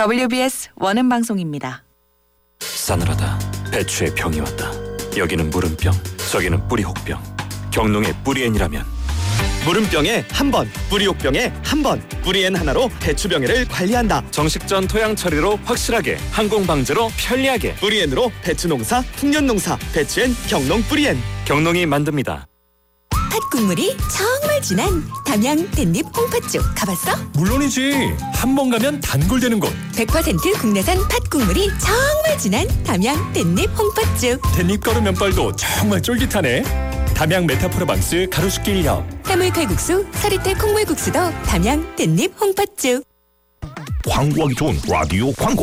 WBS 원음 방송입니다. 싸늘하다. 배추에 병이 왔다. 여기는 무름병, 저기는 뿌리혹병. 경농의 뿌리엔이라면 무름병에 한 번, 뿌리혹병에 한 번. 뿌리엔 하나로 배추병해를 관리한다. 정식전 토양 처리로 확실하게, 항공 방제로 편리하게. 뿌리엔으로 배추 농사, 풍년 농사. 배추엔 경농 뿌리엔. 경농이 만듭니다. 팥 국물이 정말 진한 담양 댄잎 홍팥죽 가봤어? 물론이지. 한 번 가면 단골되는 곳. 100% 국내산 팥 국물이 정말 진한 담양 댄잎 홍팥죽. 댄잎가루 면발도 정말 쫄깃하네. 담양 메타프로방스 가로수길 1역. 해물칼국수, 서리태 콩물국수도 담양 댄잎 홍팥죽. 광고하기 좋은 라디오 광고.